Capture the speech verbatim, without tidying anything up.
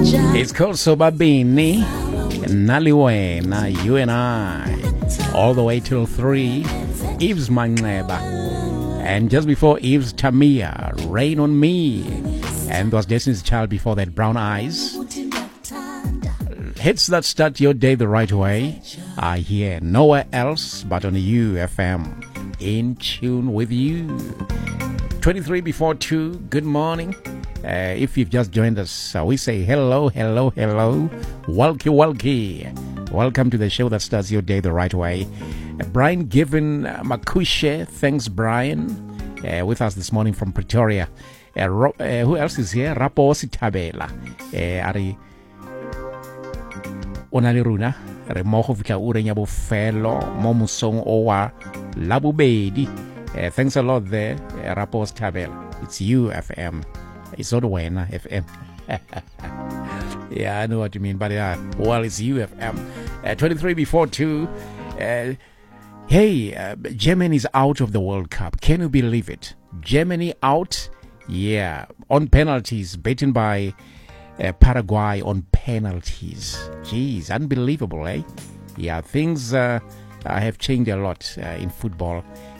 It's called Sobabini, Naliwena, you and I, all the way till three. Eve's Mangleba, and just before Eve's Tamia, Rain on Me, and was Destiny's Child before that, Brown Eyes. Hits that start your day the right way are here nowhere else but on U F M, in tune with you. twenty-three before two, good morning. Uh, if you've just joined us, uh, we say hello, hello, hello, welcome, welcome. Welcome to the show that starts your day the right way. Uh, Brian Given uh, Makushe, thanks Brian, uh, with us this morning from Pretoria. Uh, Ro- uh, who else is here? Raposi Tabela. Uh, Ari Onaliruna, Remoho Vika Urenya Bofelo, Momusong Owa, Labubedi. Uh, thanks a lot there, uh, Rapos Tabela. It's U F M. It's not Wena F M. Yeah, I know what you mean, but yeah, well, it's U F M. Uh, twenty-three before two. Uh, hey, uh, Germany is out of the World Cup. Can you believe it? Germany out? Yeah, on penalties, beaten by uh, Paraguay on penalties. Jeez, unbelievable, eh? Yeah, things uh, have changed a lot uh, in football.